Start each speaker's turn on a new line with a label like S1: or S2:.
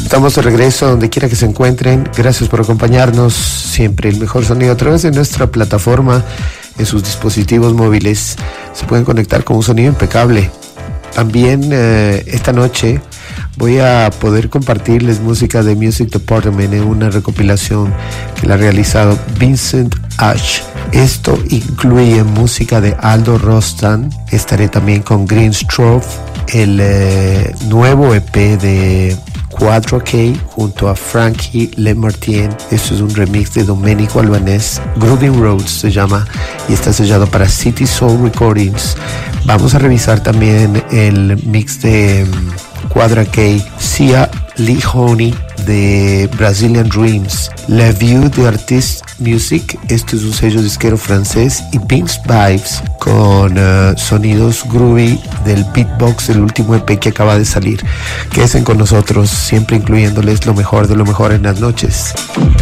S1: Estamos de regreso donde quiera que se encuentren. Gracias por acompañarnos. Siempre el mejor sonido a través de nuestra plataforma. En sus dispositivos móviles se pueden conectar con un sonido impecable. También esta noche voy a poder compartirles música de Music Department en una recopilación que la ha realizado Vincent Ash. Esto incluye música de Aldo Rostan. Estaré también con Green Strobe, el nuevo EP de 4K junto a Frankie Lemartien. Esto es un remix de Domenico Albanese. Grooving Roads se llama y está sellado para City Soul Recordings. Vamos a revisar también el mix de 4K Sia Lee Honey de Brazilian Dreams, La View de Artist Music. Esto es un sello disquero francés, y Pink's Vibes con sonidos groovy del beatbox del último EP que acaba de salir. Quédense con nosotros, siempre incluyéndoles lo mejor de lo mejor en las noches.